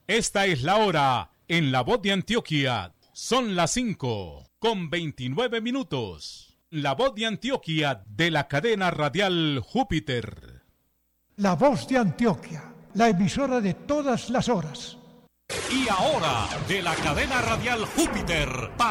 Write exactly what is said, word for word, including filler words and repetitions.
Esta es la hora en La Voz de Antioquia. Son las cinco con veintinueve minutos. La Voz de Antioquia de la cadena radial Júpiter. La Voz de Antioquia, la emisora de todas las horas. Y ahora, de la cadena radial Júpiter.